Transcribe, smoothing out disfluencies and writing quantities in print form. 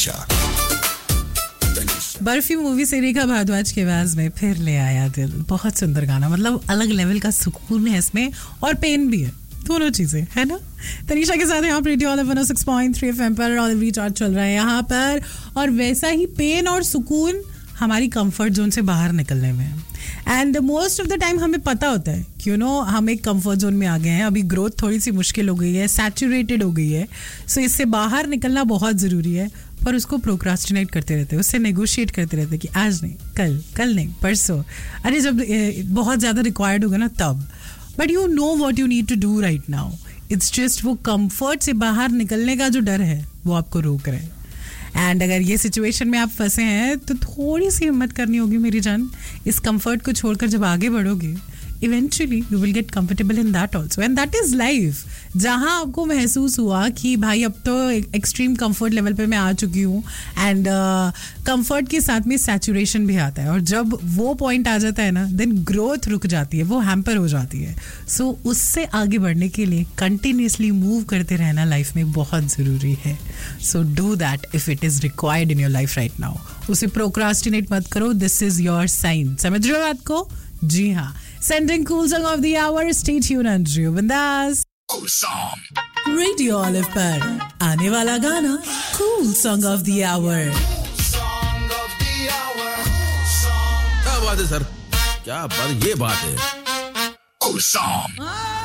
Barfi movie से रेखा भारद्वाज के आवाज में फिर ले आया दिल. बहुत सुंदर गाना, मतलब अलग लेवल का सुकून है इसमें और पेन भी है, दोनों चीजें है ना. तनीषा के साथ यहाँ रेडियो 106.3 FM पर और रिचार्ज चल रहा है यहाँ पर. और वैसा ही पेन और सुकून हमारी कंफर्ट जोन से बाहर निकलने में है. And most of the time हमें पता होता है कि हम एक कंफर्ट जोन में आ गए हैं, अभी ग्रोथ थोड़ी सी मुश्किल हो गई है, सैचुरेटेड हो गई है, सो इससे बाहर निकलना बहुत ज़रूरी है. पर उसको प्रोक्रास्टिनेट करते रहते हैं, उससे नेगोशिएट करते रहते हैं कि आज नहीं, कल नहीं, परसों, अरे जब बहुत ज़्यादा रिक्वायर्ड होगा ना तब. But you know what you need to do right now. It's just वो कंफर्ट से बाहर निकलने का जो डर है वो आपको रोक रहे हैं. एंड अगर ये सिचुएशन में आप फंसे हैं तो थोड़ी सी हिम्मत करनी होगी मेरी जान. इस कंफर्ट को छोड़कर जब आगे बढ़ोगे, eventually you will get comfortable in that also, and that is life. जहाँ आपको महसूस हुआ कि भाई अब तो एक्सट्रीम कंफर्ट लेवल पे मैं आ चुकी हूँ, एंड कंफर्ट के साथ में सैचुरेशन भी आता है, और जब वो पॉइंट आ जाता है ना, देन ग्रोथ रुक जाती है, वो हैम्पर हो जाती है. सो उससे आगे बढ़ने के लिए कंटिन्यूसली मूव करते रहना लाइफ में बहुत ज़रूरी है. So do that if it is required in your life right now. उसे प्रोक्रास्टिनेट मत करो. This is your sign. समझ रहे हो बात को? जी हाँ. Sending cool song of the hour. Stay tuned and Andrew Bindas. Cool song. Radio Olive पर आने वाला गाना cool song of the hour. Song of the hour. Song. क्या बात है सर, क्या बात, ये बात है. Cool song.